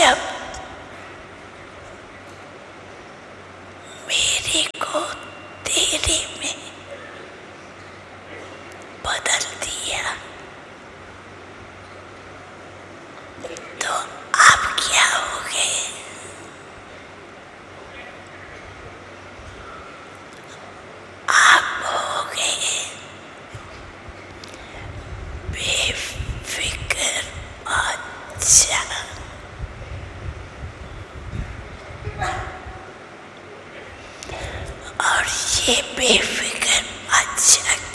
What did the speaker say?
जब मेरे को तेरे में बदल दिया तो आप क्या हो गए? आप हो गए बेफिक्र अच्छा। और ये बेफिक्र अच्छा